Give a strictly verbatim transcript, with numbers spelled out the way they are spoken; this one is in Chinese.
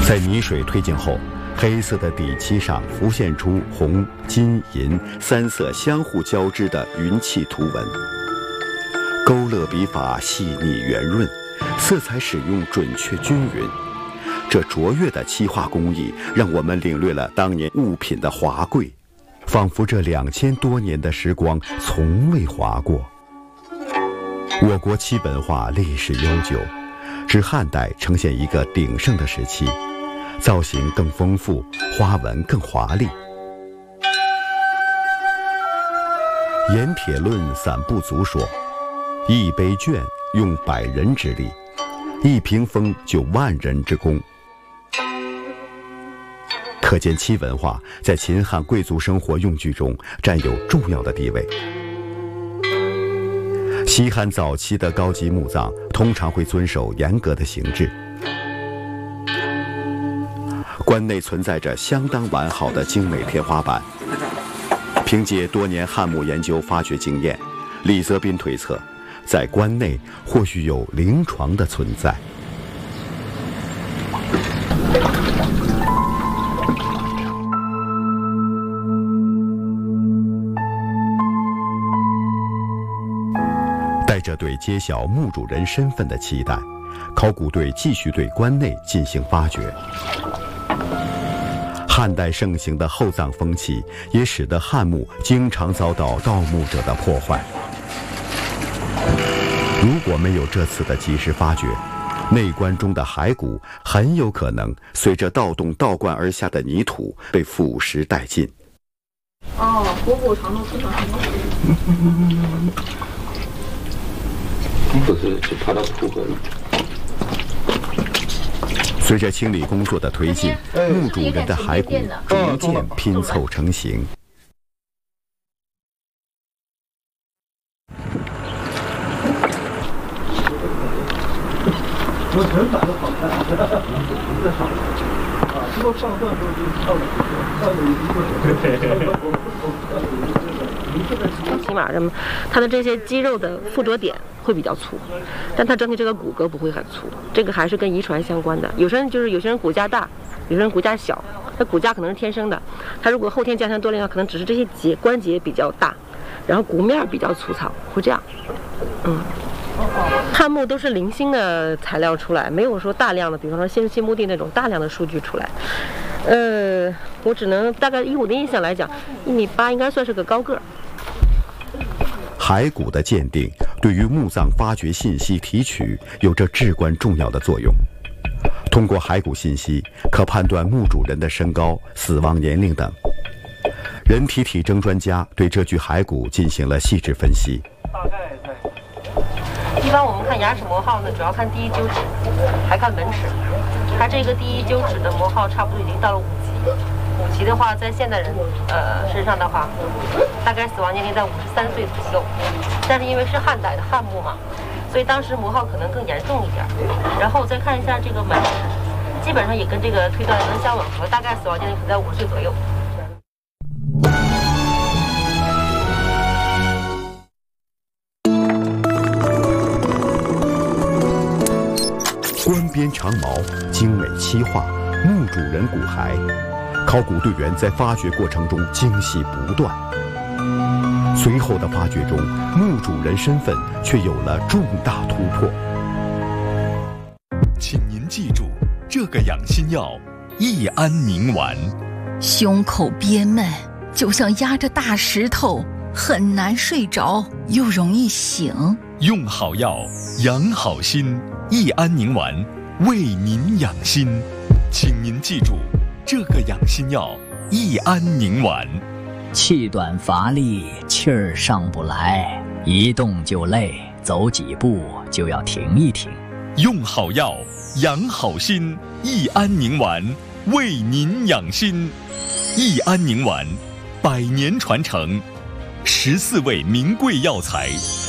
在泥水推进后，黑色的底漆上浮现出红、金、银三色相互交织的云气图纹。勾勒笔法细腻圆润，色彩使用准确均匀。这卓越的漆画工艺，让我们领略了当年物品的华贵，仿佛这两千多年的时光从未划过。我国漆文化历史悠久，至汉代呈现一个鼎盛的时期，造型更丰富，花纹更华丽。盐铁论散步族说，一杯绢用百人之力，一屏风就万人之功。可见漆文化在秦汉贵族生活用具中占有重要的地位。西汉早期的高级墓葬通常会遵守严格的形制，棺内存在着相当完好的精美天花板。凭借多年汉墓研究发掘经验，李泽斌推测，在棺内或许有灵床的存在。带着对揭晓墓主人身份的期待，考古队继续对棺内进行发掘。汉代盛行的厚葬风气，也使得汉墓经常遭到盗墓者的破坏。如果没有这次的及时发掘，内棺中的骸骨很有可能随着盗洞倒灌而下的泥土被腐蚀殆尽。 哦，虎骨长度非常长。 不是，就爬到土河里。 随着清理工作的推进，墓主人的骸骨逐渐拼凑成型。 我全版都好看，这好啊！不过上段时候就是跳舞，跳舞一个。 骑马什么，它的这些肌肉的附着点会比较粗，但它整体这个骨骼不会很粗，这个还是跟遗传相关的。有些人就是有些人骨架大，有些人骨架小，他骨架可能是天生的，他如果后天加强锻炼的话，可能只是这些节关节比较大，然后骨面比较粗糙，会这样。嗯，汉墓都是零星的材料出来，没有说大量的，比方说先期墓地那种大量的数据出来。呃，我只能大概以我的印象来讲，一米八应该算是个高个儿。 骸骨的鉴定对于墓葬发掘信息提取有着至关重要的作用。通过骸骨信息，可判断墓主人的身高、死亡年龄等。人体体征专家对这具骸骨进行了细致分析。 大概在。 一般我们看牙齿磨耗呢，主要看第一臼齿，还看门齿。它这个第一臼齿的磨耗差不多已经到了五级。五级的话，在现代人呃身上的话，大概死亡年龄在五十三岁左右。但是因为是汉代的汉墓嘛，所以当时磨耗可能更严重一点。然后再看一下这个门齿，基本上也跟这个推断能相吻合，大概死亡年龄可能在五十岁左右。 冠边长矛，精美漆画，墓主人骨骸。考古队员在发掘过程中惊喜不断。随后的发掘中，墓主人身份却有了重大突破。 请您记住，这个养心药益安宁丸。 胸口憋闷，就像压着大石头，很难睡着，又容易醒。 用好药，养好心。益安宁丸为您养心，请您记住，这个养心药益安宁丸。 气短乏力，气儿上不来，一动就累，走几步就要停一停。 用好药，养好心，益安宁丸为您养心。益安宁丸，百年传承，十四味名贵药材。